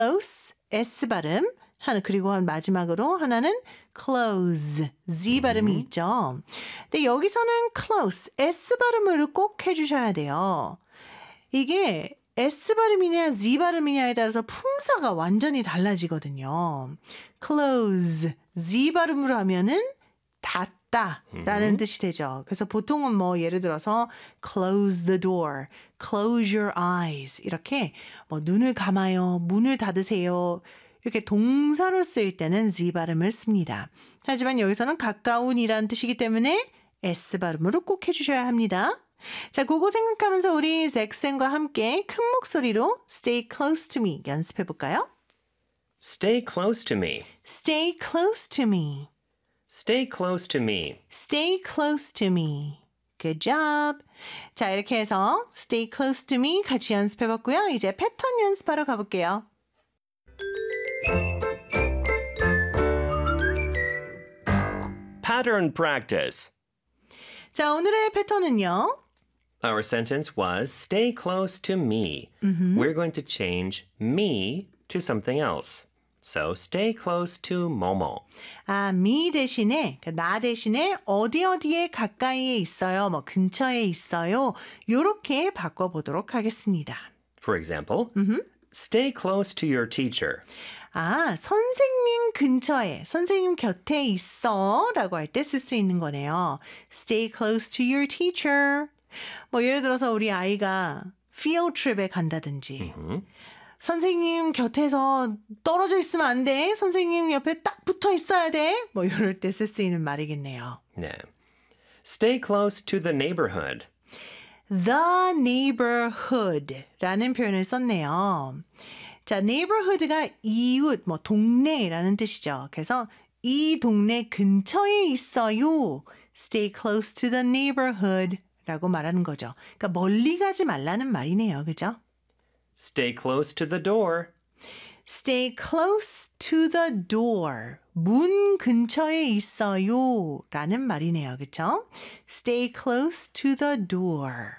close, S 발음. 그리고 마지막으로 하나는 close, Z 발음이 있죠. 근데 여기서는 close, S 발음을 꼭 해주셔야 돼요. 이게 S 발음이냐 Z 발음이냐에 따라서 품사가 완전히 달라지거든요. close, Z 발음으로 하면은 닫다 라는 뜻이 되죠. 그래서 보통은 뭐 예를 들어서 close the door, close your eyes 이렇게 뭐 눈을 감아요, 문을 닫으세요. 이렇게 동사로 쓰일 때는 Z 발음을 씁니다. 하지만 여기서는 가까운이라는 뜻이기 때문에 S 발음으로 꼭 해주셔야 합니다. 자, 그거 생각하면서 우리 잭슨과 함께 큰 목소리로 Stay close to me 연습해 볼까요? Stay close to me. Stay close to me. Stay close to me. Stay close to me. Good job. 자, 이렇게 해서 Stay close to me 같이 연습해 봤고요. 이제 패턴 연습하러 가볼게요. Pattern practice. 자, 오늘의 패턴은요. Our sentence was stay close to me. We're going to change me to something else. So stay close to Momo. me 대신에, 나 대신에 어디에 가까이에 있어요, 뭐 근처에 있어요. 요렇게 바꿔보도록 하겠습니다. For example, stay close to your teacher. 선생님 근처에, 선생님 곁에 있어 라고 할 때 쓸 수 있는 거네요. Stay close to your teacher. 뭐 예를 들어서 우리 아이가 field trip에 간다든지 선생님 곁에서 떨어져 있으면 안 돼. 선생님 옆에 딱 붙어 있어야 돼. 뭐 이럴 때 쓸 수 있는 말이겠네요. 네. Stay close to the neighborhood. The neighborhood라는 표현을 썼네요. 자, neighborhood가 이웃, 뭐 동네라는 뜻이죠. 그래서 이 동네 근처에 있어요. Stay close to the neighborhood라고 말하는 거죠. 그러니까 멀리 가지 말라는 말이네요. 그죠? Stay close to the door. Stay close to the door. 문 근처에 있어요. 라는 말이네요. 그쵸? Stay close to the door.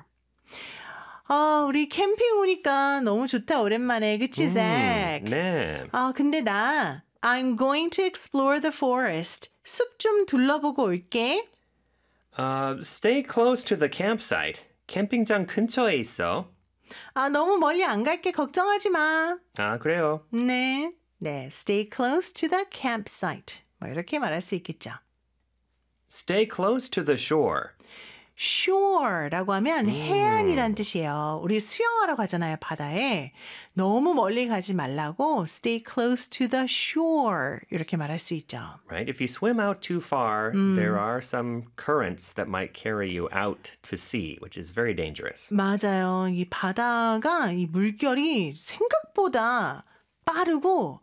우리 캠핑 오니까 너무 좋다. 오랜만에. 그치, 잭? 네. 근데 I'm going to explore the forest. 숲 좀 둘러보고 올게. Stay close to the campsite. 캠핑장 근처에 있어. 너무 멀리 안 갈게. 걱정하지 마. 그래요. 네. Stay close to the campsite. 뭐 이렇게 말할 수 있겠죠. Stay close to the shore. shore라고 하면 해안이란 뜻이에요. 우리 수영하러 가잖아요, 바다에. 너무 멀리 가지 말라고 stay close to the shore 이렇게 말할 수 있죠. Right? If you swim out too far, there are some currents that might carry you out to sea, which is very dangerous. 맞아요. 이 바다가 이 물결이 생각보다 빠르고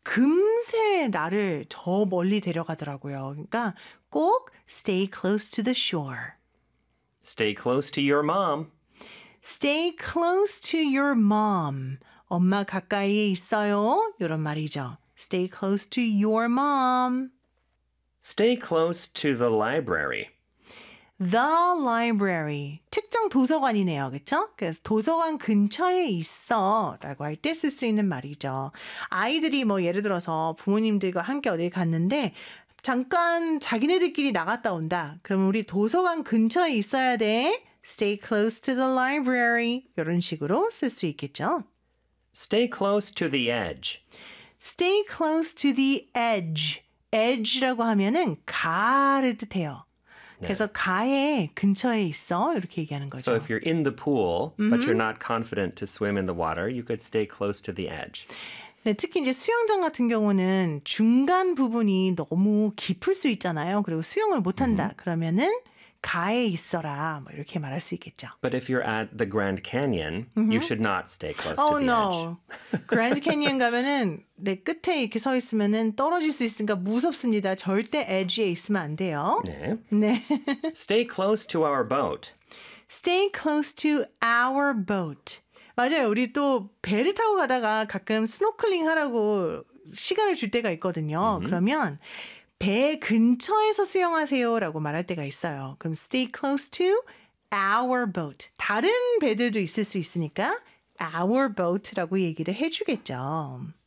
금세 나를 더 멀리 데려가더라고요. 그러니까 꼭 stay close to the shore. Stay close to your mom. Stay close to your mom. 엄마 가까이에 있어요. 이런 말이죠. Stay close to your mom. Stay close to the library. The library. 특정 도서관이네요. 그렇죠? 그래서 도서관 근처에 있어 라고 할 때 쓸 수 있는 말이죠. 아이들이 뭐 예를 들어서 부모님들과 함께 어딜 갔는데 잠깐 자기네들끼리 나갔다 온다. 그러면 우리 도서관 근처에 있어야 돼. Stay close to the library. 이런 식으로 쓸 수 있겠죠. Stay close to the edge. Stay close to the edge. edge라고 하면은 가를 뜻해요. 그래서 가에 근처에 있어 이렇게 얘기하는 거죠. So if you're in the pool, but you're not confident to swim in the water, you could stay close to the edge. 네, 특히 이제 수영장 같은 경우는 중간 부분이 너무 깊을 수 있잖아요. 그리고 수영을 못한다. 그러면은 가에 있어라. 뭐 이렇게 말할 수 있겠죠. But if you're at the Grand Canyon, you should not stay close to the no. Grand Canyon 가면은 내 끝에 이렇게 서 있으면은 떨어질 수 있으니까 무섭습니다. 절대 edge에 있으면 안 돼요. edge. 네. Stay close to our boat. Stay close to our boat. 맞아요. 우리 또 배를 타고 가다가 가끔 스노클링 하라고 시간을 줄 때가 있거든요. 그러면 배 근처에서 수영하세요라고 말할 때가 있어요. 그럼 stay close to our boat. 다른 배들도 있을 수 있으니까 our boat라고 얘기를 해주겠죠.